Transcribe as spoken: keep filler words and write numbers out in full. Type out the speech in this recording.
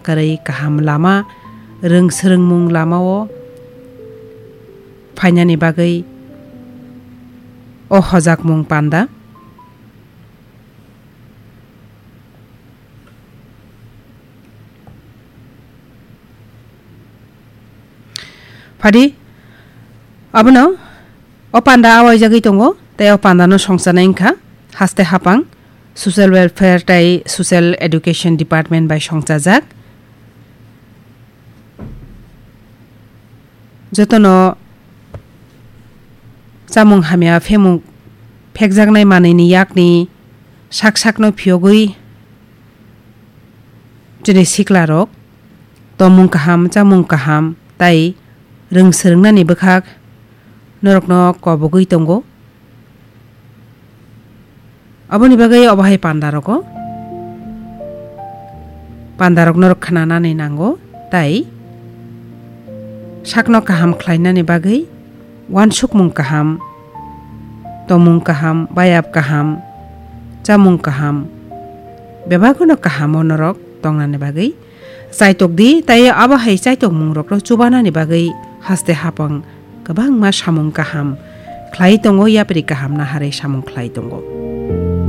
kari kaham lama rung srung mung lama o phainani bagai o hojak mung panda phadi abono o panda awai jagui tongo tei o panda no songsana ingkha haste hapang social welfare tai social education department by songchajak jotono chamung hamya phemung phekjaknai manini yakni sak sakno phiogui jene siklarok tomung kaham chamung kaham tai rung srungnani bwkhak norokno kobogui tongo aboni bagai obahai pandarogo pandarok norok khananani nango tai sakno kaham khlainani bagai wansuk mung kaham tomung kaham bayap kaham chamung kaham bebagono kaham norok tongnani bagai chaitok di tai abahai chaitok mungrok ro chubanani bagai haste hapang kabang ma samung kaham khlai tongo yapri kaham na hare samung khlai tongo